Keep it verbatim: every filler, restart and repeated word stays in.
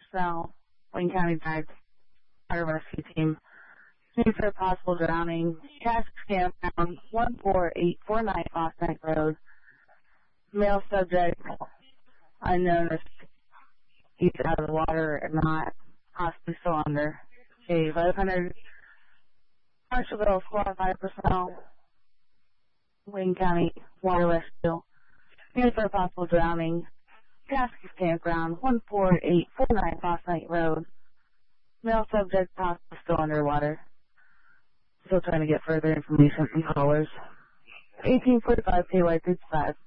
personnel, Wayne County Dive Fire Rescue Team. Need for possible drowning. Task campground one four eight four nine Fosnick Road. Male subject, unknown if he's out of the water or not, possibly still under. Okay, five hundred Marshallville Squad Fire Personnel, Wayne County Water Rescue. Need for possible drowning. Task campground one four eight four nine Fosnick Road. Male subject, possibly still underwater. Still trying to get further information from callers. eighteen forty-five K Y thirty-five.